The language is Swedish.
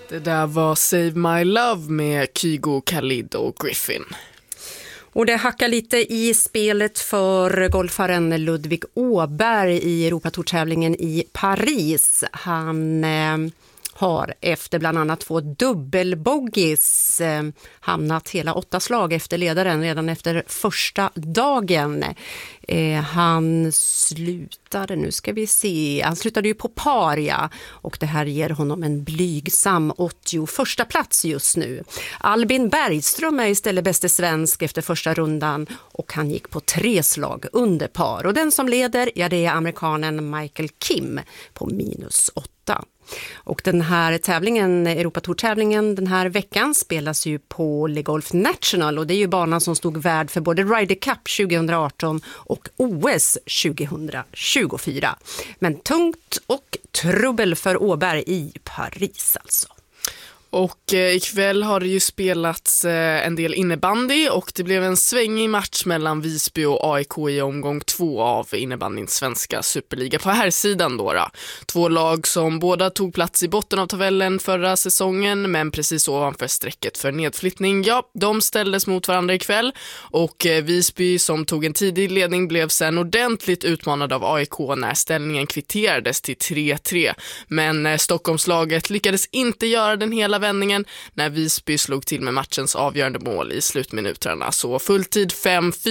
Det där var Save My Love med Kygo, Khalid och Griffin. Och det hackar lite i spelet för golfaren Ludvig Åberg i Europatourtävlingen i Paris. Han har efter bland annat 2 dubbelbogies hamnat hela 8 slag efter ledaren redan efter första dagen. Han slutade, nu ska vi se, han slutade ju på par, ja, och det här ger honom en blygsam 81:a plats just nu. Albin Bergström är istället bäste svensk efter första rundan och han gick på 3 slag under par. Och den som leder, ja, det är amerikanen Michael Kim på -8. Och den här tävlingen, Europatourtävlingen den här veckan, spelas ju på Le Golf National och det är ju banan som stod värd för både Ryder Cup 2018 och OS 2024. Men tungt och trubbel för Åberg i Paris alltså. Och ikväll har det ju spelats en del innebandy och det blev en svängig match mellan Visby och AIK i omgång 2 av innebandyns svenska superliga på här sidan då. 2 lag som båda tog plats i botten av tabellen förra säsongen men precis ovanför strecket för nedflyttning. Ja, de ställdes mot varandra ikväll och Visby som tog en tidig ledning blev sen ordentligt utmanad av AIK när ställningen kvitterades till 3-3. Men Stockholmslaget lyckades inte göra den hela vändningen när Visby slog till med matchens avgörande mål i slutminuterna. Så fulltid 5-4